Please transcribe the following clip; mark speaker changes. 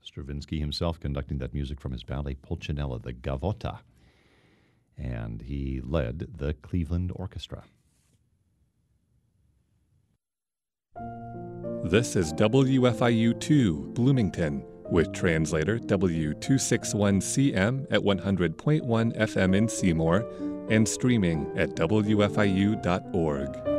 Speaker 1: Stravinsky himself conducting that music from his ballet Pulcinella, the Gavotta. And he led the Cleveland Orchestra.
Speaker 2: This is WFIU-2, Bloomington, with translator W261CM at 100.1 FM in Seymour and streaming at WFIU.org.